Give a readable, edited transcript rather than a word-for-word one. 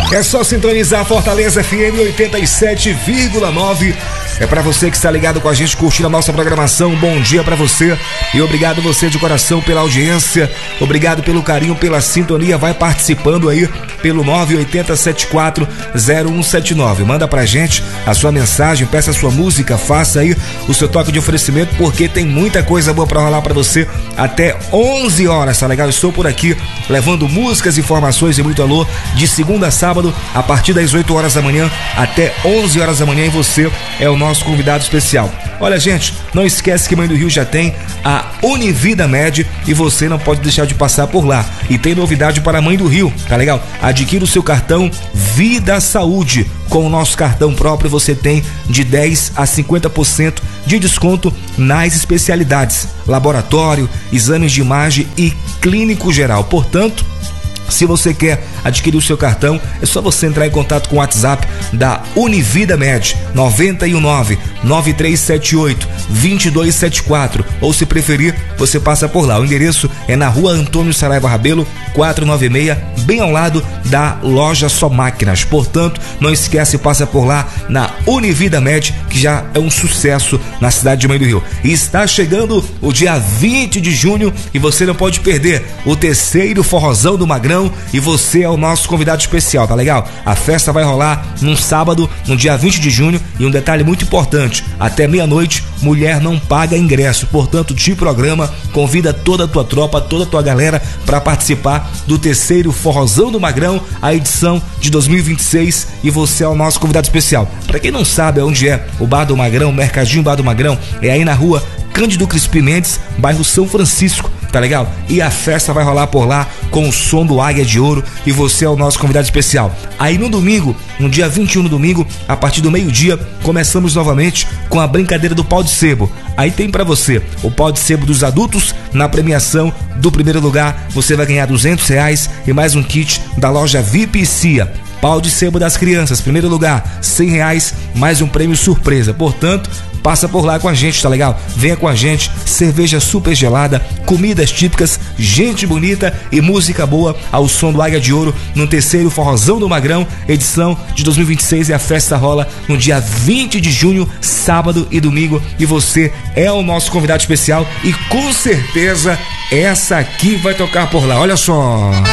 É só sintonizar Fortaleza FM 87,9. É pra você que está ligado com a gente, curtindo a nossa programação. Bom dia pra você e obrigado você de coração pela audiência. Obrigado pelo carinho, pela sintonia. Vai participando aí pelo 980740179. Manda pra gente a sua mensagem, peça a sua música, faça aí o seu toque de oferecimento, porque tem muita coisa boa pra rolar pra você até 11 horas, tá legal? Eu estou por aqui levando músicas, informações e muito alô de segunda a sábado, a partir das 8 horas da manhã até 11 horas da manhã, e você é o nosso convidado especial. Olha, gente, não esquece que Mãe do Rio já tem a Univida Med e você não pode deixar de passar por lá. E tem novidade para a Mãe do Rio, tá legal? Adquira o seu cartão Vida Saúde. Com o nosso cartão próprio você tem de 10 a 50% de desconto nas especialidades: laboratório, exames de imagem e clínico geral. Portanto, se você quer adquirir o seu cartão, é só você entrar em contato com o WhatsApp da Univida Med, 919-9378-2274, ou se preferir, você passa por lá. O endereço é na Rua Antônio Saraiva Rabelo, 496, bem ao lado da loja Só Máquinas. Portanto, não esquece, passa por lá na Univida Med, que já é um sucesso na cidade de Mãe do Rio. E está chegando o dia 20 de junho e você não pode perder o terceiro Forrozão do Magrão, e você é o nosso convidado especial, tá legal? A festa vai rolar num sábado, no dia 20 de junho, e um detalhe muito importante: até meia-noite, mulher não paga ingresso. Portanto, te programa, convida toda a tua tropa, toda a tua galera para participar do terceiro Forrozão do Magrão, a edição de 2026, e você é o nosso convidado especial. Para quem não sabe onde é o Bar do Magrão, Mercadinho Bar do Magrão, é aí na Rua Cândido Crispim Mendes, bairro São Francisco, tá legal? E a festa vai rolar por lá com o som do Águia de Ouro, e você é o nosso convidado especial. Aí no domingo, no dia 21 no domingo, a partir do meio-dia, começamos novamente com a brincadeira do pau de sebo. Aí tem pra você o pau de sebo dos adultos. Na premiação do primeiro lugar, você vai ganhar R$200 e mais um kit da loja VIP Cia. Pau de sebo das crianças, primeiro lugar, R$100, mais um prêmio surpresa. Portanto, passa por lá com a gente, tá legal? Venha com a gente, cerveja super gelada, comidas típicas, gente bonita e música boa ao som do Águia de Ouro no terceiro Forrozão do Magrão, edição de 2026, e a festa rola no dia 20 de junho, sábado e domingo, e você é o nosso convidado especial e com certeza essa aqui vai tocar por lá. Olha só.